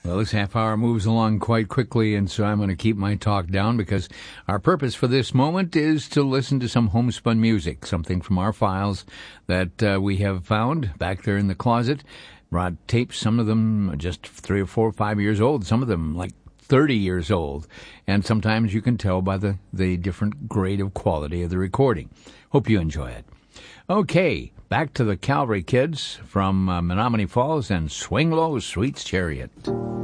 Well, this half hour moves along quite quickly, and so I'm going to keep my talk down because our purpose for this moment is to listen to some homespun music, something from our files that we have found back there in the closet. Brought tapes, some of them just 3 or 4 or 5 years old, some of them like 30 years old, and sometimes you can tell by the different grade of quality of the recording. Hope you enjoy it. Okay, back to the Calvary Kids from Menominee Falls and Swing Low, Sweet's Chariot.